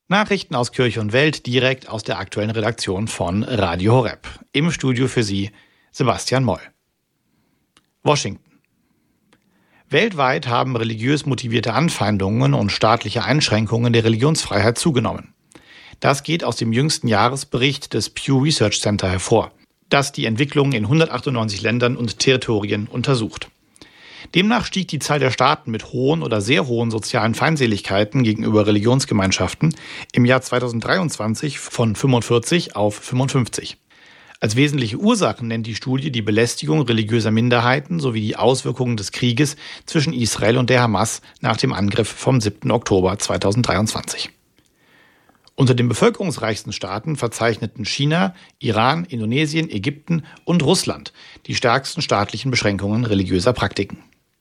Nachrichten aus Kirche und Welt direkt aus der aktuellen Redaktion von Radio Horeb. Im Studio für Sie Sebastian Moll. Washington. Weltweit haben religiös motivierte Anfeindungen und staatliche Einschränkungen der Religionsfreiheit zugenommen. Das geht aus dem jüngsten Jahresbericht des Pew Research Center hervor, das die Entwicklung in 198 Ländern und Territorien untersucht. Demnach stieg die Zahl der Staaten mit hohen oder sehr hohen sozialen Feindseligkeiten gegenüber Religionsgemeinschaften im Jahr 2023 von 45 auf 55. Als wesentliche Ursachen nennt die Studie die Belästigung religiöser Minderheiten sowie die Auswirkungen des Krieges zwischen Israel und der Hamas nach dem Angriff vom 7. Oktober 2023. Unter den bevölkerungsreichsten Staaten verzeichneten China, Iran, Indonesien, Ägypten und Russland die stärksten staatlichen Beschränkungen religiöser Praktiken.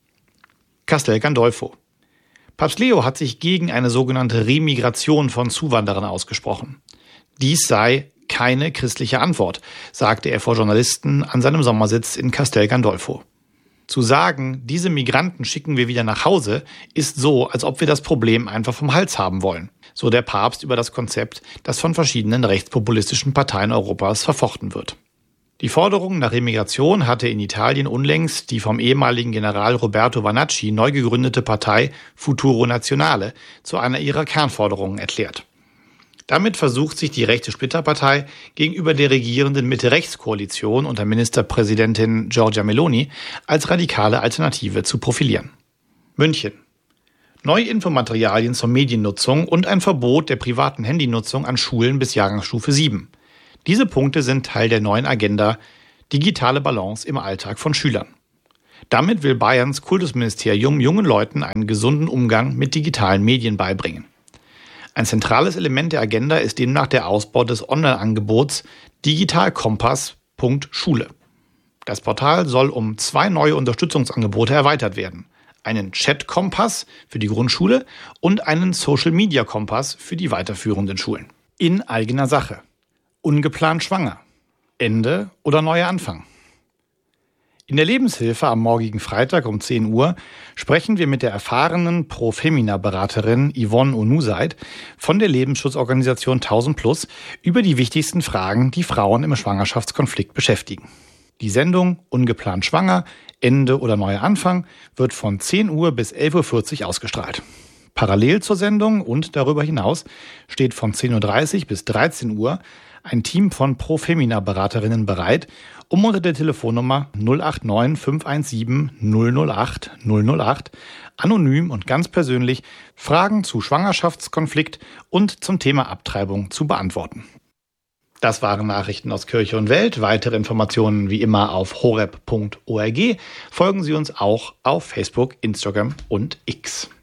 Castel Gandolfo. Papst Leo hat sich gegen eine sogenannte Remigration von Zuwanderern ausgesprochen. Dies sei keine christliche Antwort, sagte er vor Journalisten an seinem Sommersitz in Castel Gandolfo. Zu sagen, diese Migranten schicken wir wieder nach Hause, ist so, als ob wir das Problem einfach vom Hals haben wollen, so der Papst über das Konzept, das von verschiedenen rechtspopulistischen Parteien Europas verfochten wird. Die Forderung nach Remigration hatte in Italien unlängst die vom ehemaligen General Roberto Vanacci neu gegründete Partei Futuro Nazionale zu einer ihrer Kernforderungen erklärt. Damit versucht sich die rechte Splitterpartei gegenüber der regierenden Mitte-Rechts-Koalition unter Ministerpräsidentin Giorgia Meloni als radikale Alternative zu profilieren. München. Neue Infomaterialien zur Mediennutzung und ein Verbot der privaten Handynutzung an Schulen bis Jahrgangsstufe 7. Diese Punkte sind Teil der neuen Agenda Digitale Balance im Alltag von Schülern. Damit will Bayerns Kultusministerium jungen Leuten einen gesunden Umgang mit digitalen Medien beibringen. Ein zentrales Element der Agenda ist demnach der Ausbau des Online-Angebots digitalkompass.schule. Das Portal soll um 2 neue Unterstützungsangebote erweitert werden. Einen Chat-Kompass für die Grundschule und einen Social-Media-Kompass für die weiterführenden Schulen. In eigener Sache. Ungeplant schwanger. Ende oder neuer Anfang? In der Lebenshilfe am morgigen Freitag um 10 Uhr sprechen wir mit der erfahrenen Pro-Femina-Beraterin Yvonne Onusaid von der Lebensschutzorganisation 1000+ über die wichtigsten Fragen, die Frauen im Schwangerschaftskonflikt beschäftigen. Die Sendung Ungeplant schwanger, Ende oder neuer Anfang wird von 10 Uhr bis 11.40 Uhr ausgestrahlt. Parallel zur Sendung und darüber hinaus steht von 10.30 Uhr bis 13 Uhr ein Team von Pro-Femina-Beraterinnen bereit, um unter der Telefonnummer 089 517 008 008 anonym und ganz persönlich Fragen zu Schwangerschaftskonflikt und zum Thema Abtreibung zu beantworten. Das waren Nachrichten aus Kirche und Welt. Weitere Informationen wie immer auf horeb.org. Folgen Sie uns auch auf Facebook, Instagram und X.